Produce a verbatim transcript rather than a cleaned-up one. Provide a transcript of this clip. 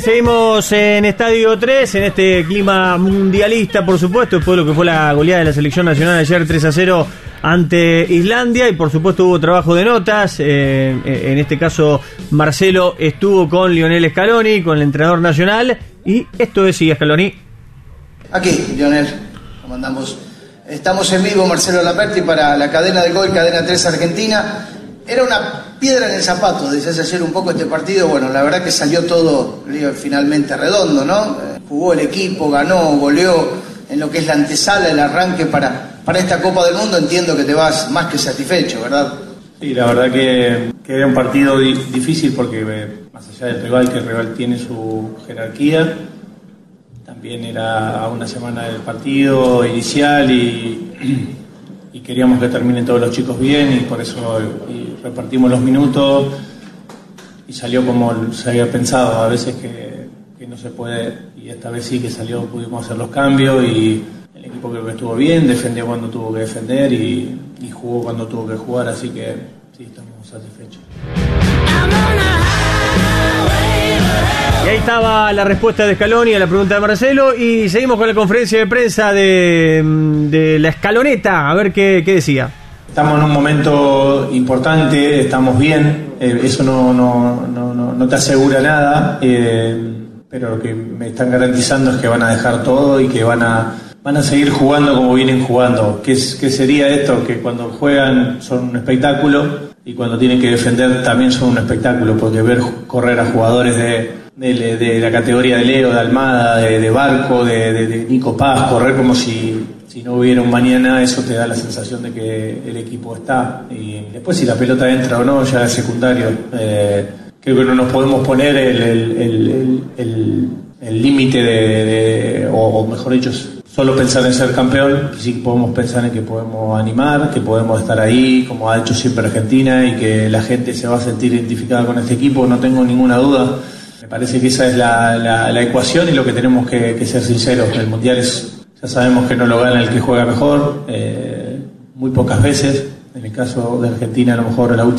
Seguimos en Estadio tres, en este clima mundialista, por supuesto, después de lo que fue la goleada de la selección nacional ayer tres a cero ante Islandia, y por supuesto hubo trabajo de notas. Eh, en este caso Marcelo estuvo con Lionel Scaloni, con el entrenador nacional, y esto decía Scaloni. Aquí, Lionel, ¿cómo andamos? Estamos en vivo, Marcelo Laperti, para la cadena de Gol, Cadena tres Argentina. Era una piedra en el zapato, decías ayer un poco este partido. Bueno, la verdad que salió todo finalmente redondo, ¿no? Jugó el equipo, ganó, goleó en lo que es la antesala, el arranque para, para esta Copa del Mundo. Entiendo que te vas más que satisfecho, ¿verdad? Sí, la verdad que, que era un partido di- difícil porque eh, más allá del rival, que el rival tiene su jerarquía, también era a una semana del partido inicial y... y queríamos que terminen todos los chicos bien, y por eso y repartimos los minutos y salió como se había pensado. A veces que, que no se puede, y esta vez sí que salió, pudimos hacer los cambios, y el equipo creo que estuvo bien, defendió cuando tuvo que defender y, y jugó cuando tuvo que jugar, así que sí, estamos satisfechos. Y ahí estaba la respuesta de Scaloni a la pregunta de Marcelo, y seguimos con la conferencia de prensa de, de la escaloneta, a ver qué, qué decía. Estamos en un momento importante, estamos bien, eh, eso no, no, no, no, no te asegura nada, eh, pero lo que me están garantizando es que van a dejar todo y que van a, van a seguir jugando como vienen jugando. ¿Qué, es, qué sería esto? Que cuando juegan son un espectáculo, y cuando tienen que defender también son un espectáculo, porque ver correr a jugadores de... De, de la categoría de Leo, de Almada, de, de Barco, de, de, de Nico Paz, correr como si, si no hubiera un mañana, eso te da la sensación de que el equipo está. Y después si la pelota entra o no, ya es secundario. Eh, creo que no nos podemos poner el el el el, el límite de, de o, o mejor dicho, solo pensar en ser campeón. Sí podemos pensar en que podemos animar, que podemos estar ahí, como ha hecho siempre Argentina, y que la gente se va a sentir identificada con este equipo, no tengo ninguna duda. Me parece que esa es la, la, la ecuación, y lo que tenemos que, que ser sinceros. El Mundial es, ya sabemos que no lo gana el que juega mejor, eh, muy pocas veces. En el caso de Argentina, a lo mejor la última